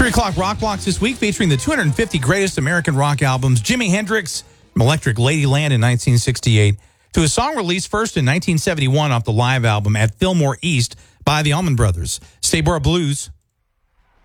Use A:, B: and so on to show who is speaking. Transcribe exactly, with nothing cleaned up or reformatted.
A: three o'clock Rock Blocks this week featuring the two hundred fifty greatest American rock albums. Jimi Hendrix from Electric Ladyland in nineteen sixty-eight to a song released first in nineteen seventy-one off the live album at Fillmore East by the Allman Brothers. Stayboro Blues